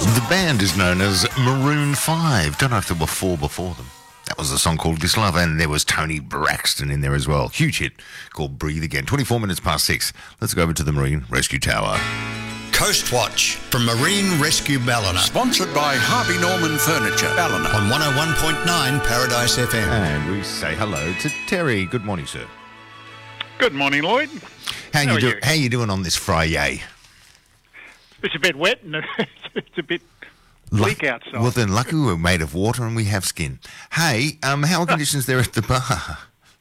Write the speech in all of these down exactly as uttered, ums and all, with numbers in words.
The band is known as Maroon five. Don't know if there were four before them. That was a song called This Love, and there was Tony Braxton in there as well. Huge hit called Breathe Again. twenty-four minutes past six. Let's go over to the Marine Rescue Tower. Coast Watch from Marine Rescue Ballina. Sponsored by Harvey Norman Furniture, Ballina. On one oh one point nine Paradise F M. And we say hello to Terry. Good morning, sir. Good morning, Lloyd. How, How you are do? you? How you doing on this Friday? It's a bit wet and it's a bit bleak outside. Well, then, lucky we're made of water and we have skin. Hey, um, how are conditions there at the bar?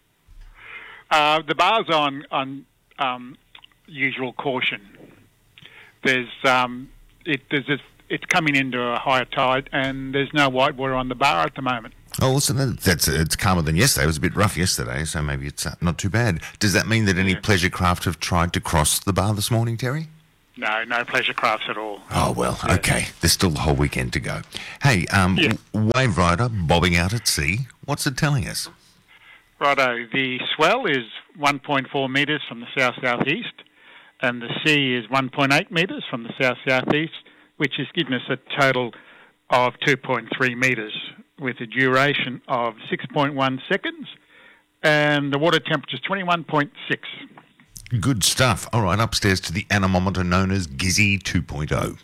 Uh, the bar's on on um, usual caution. There's um, it there's a, it's coming into a higher tide and there's no white water on the bar at the moment. Oh, so that- that's it's calmer than yesterday. It was a bit rough yesterday, so maybe it's uh, not too bad. Does that mean that any Yeah. pleasure craft have tried to cross the bar this morning, Terry? No, no pleasure crafts at all. Oh, well, Yeah. okay. There's still the whole weekend to go. Hey, um, Yeah. w- wave rider bobbing out at sea. What's it telling us? Righto, the swell is one point four metres from the south-southeast and the sea is one point eight metres from the south-southeast, which has given us a total of two point three metres with a duration of six point one seconds and the water temperature is twenty-one point six. Good stuff. All right, upstairs to the anemometer known as Gizzy two point oh.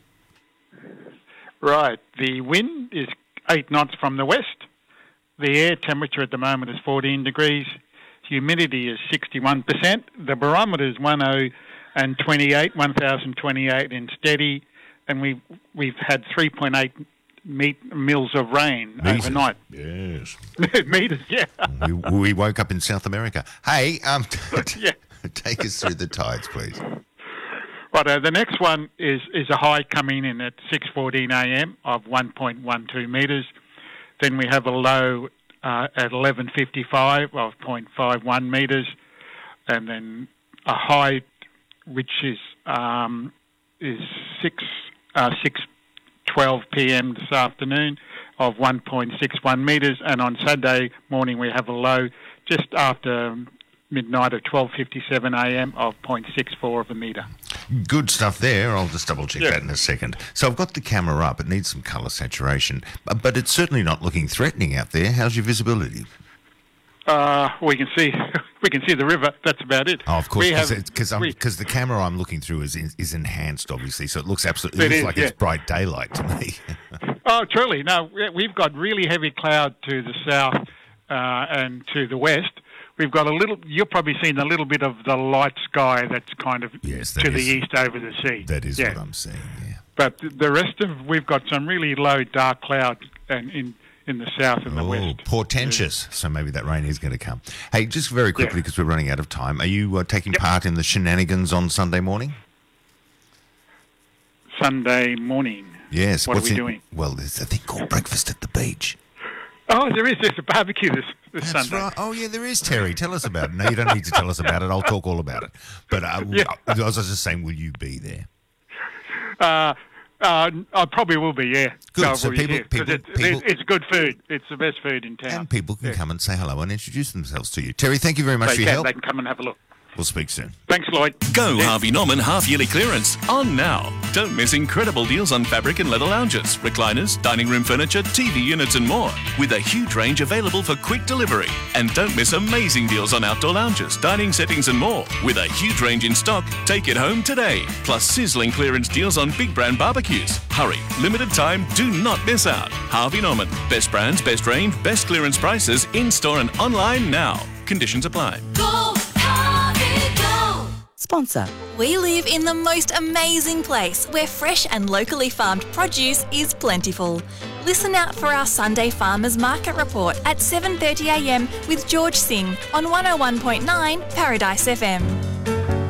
Right, the wind is eight knots from the west. The air temperature at the moment is fourteen degrees. Humidity is sixty-one percent. The barometer is one oh and twenty-eight, one thousand twenty-eight in steady. And we've, we've had three point eight meet, mils of rain Meters. overnight. Yes. Meters, yeah. we, we woke up in South America. Hey, um, Yeah. take us through the tides, please. Right, uh, the next one is, is a high coming in at six fourteen a m of one point one two metres. Then we have a low uh, at eleven fifty-five of zero point five one metres. And then a high which is um, is six uh, six twelve p m this afternoon of one point six one metres. And on Saturday morning we have a low just after midnight of twelve fifty-seven a m of zero point six four of a metre. Good stuff there. I'll just double check Yeah. that in a second. So I've got the camera up. It needs some colour saturation, but, but it's certainly not looking threatening out there. How's your visibility? Uh, we can see we can see the river. That's about it. Oh, of course, We have- because we- the camera I'm looking through is is enhanced, obviously, so it looks absolutely It looks is, like yeah. it's bright daylight to me. Oh, truly. No, we- we've got really heavy cloud to the south uh, and to the west. We've got a little. You're probably seeing a little bit of the light sky that's kind of Yes, that to the is- east over the sea. That is yeah. what I'm seeing. Yeah. But the rest of we've got some really low dark cloud and in in the south and the Oh, west. portentous. So maybe that rain is going to come. Hey, just very quickly, Yeah. because we're running out of time, are you uh, taking Yep. part in the shenanigans on Sunday morning? Sunday morning. Yes. What are What's we in- doing? Well, there's a thing called breakfast at the beach. Oh, there is. There's a barbecue this this That's Sunday. right. Oh, yeah, there is, Terry. Tell us about it. No, you don't need to tell us about it. I'll talk all about it. But uh, Yeah. I was just saying, will you be there? Uh, uh, I probably will be, yeah. Good, I'll so be people- here, 'cause people- it's, people- it's good food. It's the best food in town. And people can Yeah. come and say hello and introduce themselves to you. Terry, thank you very much They for your can, help. they can come and have a look. We'll speak soon. Thanks, Lloyd. Go Yeah. Harvey Norman half-yearly clearance on now. Don't miss incredible deals on fabric and leather lounges, recliners, dining room furniture, T V units and more, with a huge range available for quick delivery. And don't miss amazing deals on outdoor lounges, dining settings and more, with a huge range in stock. Take it home today. Plus sizzling clearance deals on big brand barbecues. Hurry, limited time, do not miss out. Harvey Norman, best brands, best range, best clearance prices, in-store and online now. Conditions apply. Go, Harvey, go! Sponsor. We live in the most amazing place where fresh and locally farmed produce is plentiful. Listen out for our Sunday Farmers Market Report at seven thirty a m with George Singh on one oh one point nine Paradise F M.